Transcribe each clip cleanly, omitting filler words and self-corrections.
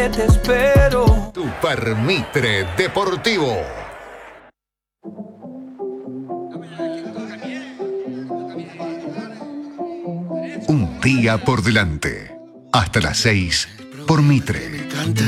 Te espero. Super Mitre Deportivo. Un día por delante. Hasta las 6 por Mitre.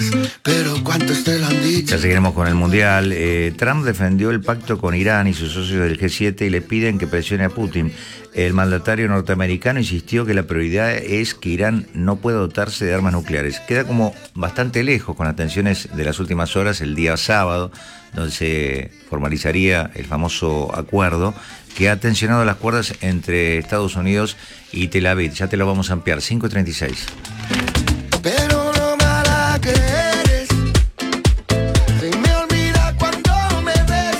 Ya seguiremos con el Mundial. Trump defendió el pacto con Irán y sus socios del G7 y le piden que presione a Putin. El mandatario norteamericano insistió que la prioridad es que Irán no pueda dotarse de armas nucleares. Queda como bastante lejos con las tensiones de las últimas horas, el día sábado, donde se formalizaría el famoso acuerdo que ha tensionado las cuerdas entre Estados Unidos y Tel Aviv. Ya te lo vamos a ampliar, 5:36. Pero no mala que eres, se me olvida cuando me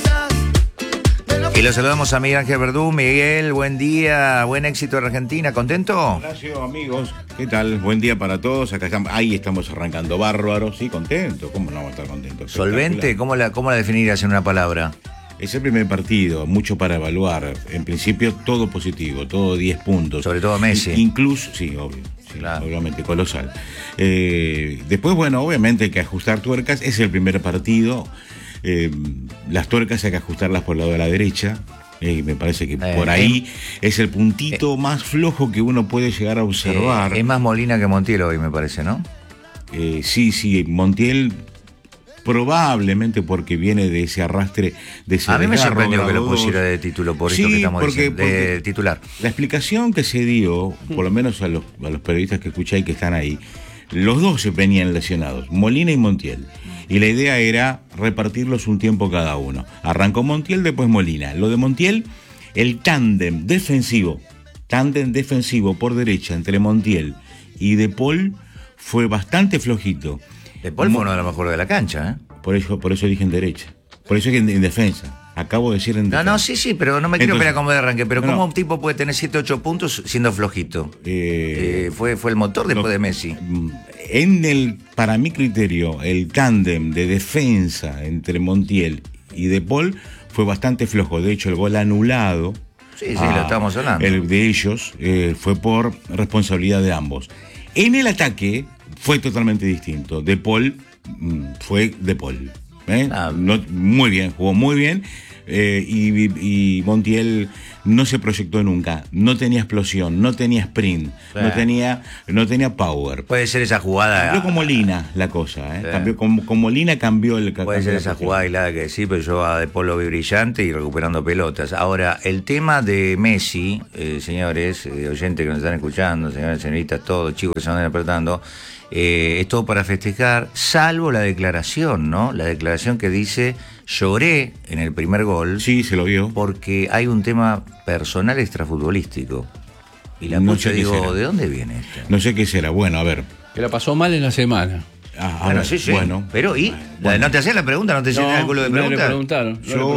besas. Y lo saludamos a Miguel Ángel Verdú. Miguel, buen día, buen éxito en Argentina, ¿contento? Gracias, amigos. ¿Qué tal? Buen día para todos. Acá estamos, ahí estamos arrancando bárbaro. Sí, contento. ¿Cómo no vamos a estar contentos? Solvente, ¿cómo la definirías en una palabra? Es el primer partido, mucho para evaluar. En principio, todo positivo, todo 10 puntos. Sobre todo Messi. Incluso, sí, obvio. Sí, claro. Obviamente, colosal. Después, bueno, obviamente hay que ajustar tuercas. Es el primer partido. Las tuercas hay que ajustarlas por el lado de la derecha. Me parece que por ahí es el puntito más flojo que uno puede llegar a observar. Es más Molina que Montiel hoy, me parece, ¿no? Sí, Montiel probablemente porque viene de ese arrastre, de ese A mí me sorprendió que lo graduados. pusiera de título, por esto que estamos diciendo, de titular. La explicación que se dio, por lo menos a los periodistas que escuché y que están ahí, los dos se venían lesionados, Molina y Montiel. Y la idea era repartirlos un tiempo cada uno. Arrancó Montiel, después Molina. Lo de Montiel, el tándem defensivo por derecha entre Montiel y De Paul fue bastante flojito. De Paul fue uno de los mejores de la cancha, ¿eh? Por eso dije en derecha. Por eso dije en defensa. Acabo de decir en defensa. No, sí, pero no me quiero pelear como de arranque. Pero no, ¿cómo no. un tipo puede tener 7, 8 puntos siendo flojito? Fue el motor después de Messi. Para mi criterio, el tándem de defensa entre Montiel y De Paul fue bastante flojo. De hecho, el gol anulado, Sí, lo estábamos hablando. el de ellos, fue por responsabilidad de ambos. En el ataque fue totalmente distinto. De Paul fue De Paul. Muy bien, jugó muy bien. Y Montiel no se proyectó nunca, no tenía explosión, no tenía sprint, no tenía power. Puede ser esa jugada. Cambió con Molina la cosa, cambió con Molina, cambió el. Puede ser esa jugada aislada que sí, pero yo a De Paul lo vi brillante y recuperando pelotas. Ahora, el tema de Messi, señores, oyentes que nos están escuchando, señores, señoritas, todos, chicos que se van despertando, es todo para festejar, salvo la declaración, ¿no? La declaración que dice: lloré en el primer gol. Sí, se lo vio. Porque hay un tema personal extrafutbolístico. Y la No pucha, sé qué digo, será. ¿de dónde viene esto? No sé qué será. Bueno, a ver. Que la pasó mal en la semana. Bueno, sí. Bueno. Pero, ¿y? Bueno. ¿No te hacías la pregunta? ¿No te hacías el culo de no le pregunta? preguntaron.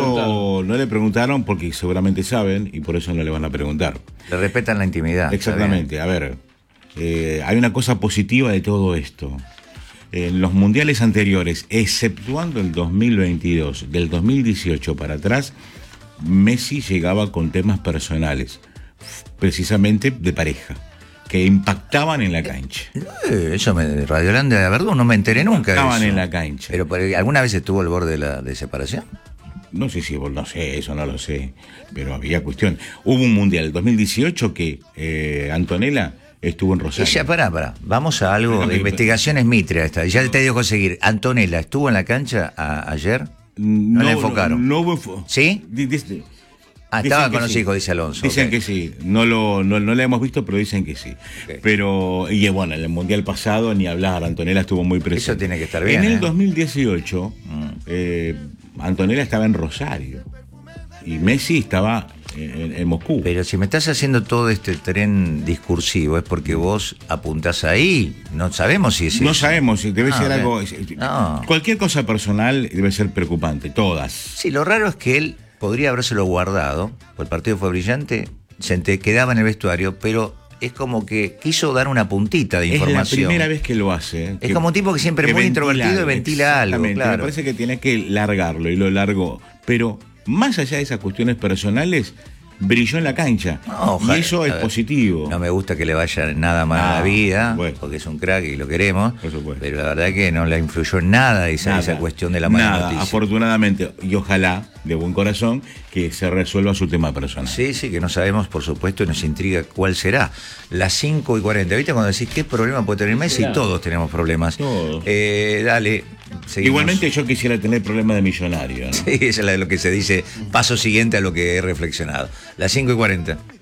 No le preguntaron porque seguramente saben y por eso no le van a preguntar. Le respetan la intimidad. Exactamente. A ver, hay una cosa positiva de todo esto. En los mundiales anteriores, exceptuando el 2022, del 2018 para atrás, Messi llegaba con temas personales, precisamente de pareja, que impactaban en la cancha. Eso de Radiolanda de Verdú no me enteré nunca de Estaban eso. en la cancha. Pero ¿alguna vez estuvo al borde de separación? No sé si, no sé, eso no lo sé, pero había cuestión. Hubo un mundial, el 2018, que Antonella estuvo en Rosario. Ella, pará. Vamos a algo de investigaciones Mitre esta. Ya te dejo seguir. Antonella, ¿estuvo en la cancha ayer? No la enfocaron. No hubo. ¿Sí? Estaba Dicen con que los sí. hijos, dice Alonso. Dicen ok. que sí. No la hemos visto, pero dicen que sí. Ok. Pero, y bueno, en el mundial pasado, ni hablar, Antonella estuvo muy presente. Eso tiene que estar bien, En el ¿eh? 2018, Antonella estaba en Rosario. Y Messi estaba en Moscú. Pero si me estás haciendo todo este tren discursivo es porque vos apuntás ahí. No sabemos si es No eso. sabemos, debe ser ok. algo. No. Cualquier cosa personal debe ser preocupante, todas. Sí, lo raro es que él podría habérselo guardado, pues el partido fue brillante, quedaba en el vestuario, pero es como que quiso dar una puntita de información. Es la primera vez que lo hace. Es como un tipo que siempre es muy introvertido y ventila algo, Exactamente. claro. Me parece que tiene que largarlo y lo largó. Pero más allá de esas cuestiones personales, brilló en la cancha. No, ojalá. Y eso es positivo. No me gusta que le vaya nada mal a la vida, bueno. porque es un crack y lo queremos. Por supuesto. Pero la verdad que no le influyó en nada esa cuestión de la mala Nada, noticia. afortunadamente, y ojalá, de buen corazón, que se resuelva su tema personal. Sí, que no sabemos, por supuesto, y nos intriga cuál será. Las 5:40. ¿Viste cuando decís qué problema puede tener Messi? Claro. Todos tenemos problemas. Todos. Dale, seguimos. Igualmente yo quisiera tener problemas de millonario, ¿no? Sí, eso es lo que se dice, paso siguiente a lo que he reflexionado. Las 5:40.